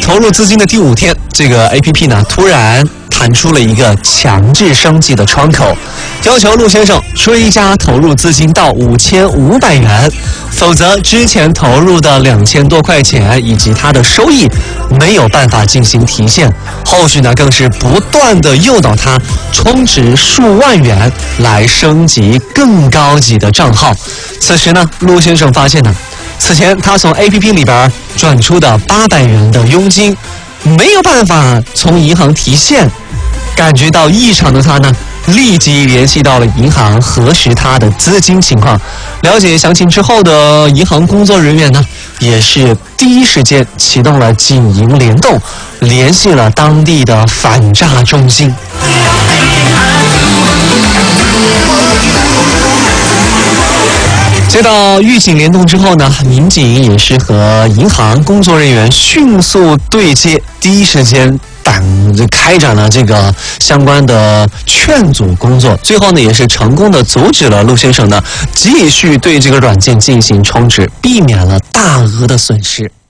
投入资金的第5天，这个 APP 呢突然弹出了一个强制升级的窗口，要求陆先生追加投入资金到5500元，否则之前投入的2000多块钱以及他的收益没有办法进行提现。后续呢更是不断的诱导他充值数万元来升级更高级的账号。此时呢，陆先生发现呢，此前他从 APP 里边转出的800元的佣金没有办法从银行提现。感觉到异常的他呢，立即联系到了银行核实他的资金情况。了解详情之后的银行工作人员呢，也是第一时间启动了警银联动，联系了当地的反诈中心。接到预警联动之后呢，民警也是和银行工作人员迅速对接，第一时间开展了这个相关的劝阻工作，最后呢也是成功的阻止了陆先生呢继续对这个软件进行充值，避免了大额的损失。